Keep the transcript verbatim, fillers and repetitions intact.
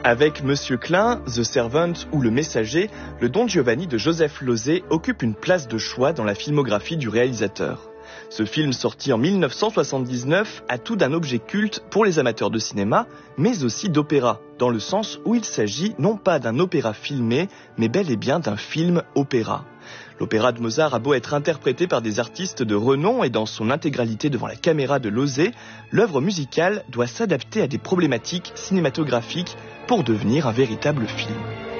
Avec Monsieur Klein, The Servant ou Le Messager, le Don Giovanni de Joseph Losey occupe une place de choix dans la filmographie du réalisateur. Ce film sorti en mille neuf cent soixante-dix-neuf a tout d'un objet culte pour les amateurs de cinéma, mais aussi d'opéra, dans le sens où il s'agit non pas d'un opéra filmé, mais bel et bien d'un film-opéra. L'opéra de Mozart a beau être interprété par des artistes de renom et dans son intégralité devant la caméra de Losey, l'œuvre musicale doit s'adapter à des problématiques cinématographiques pour devenir un véritable film.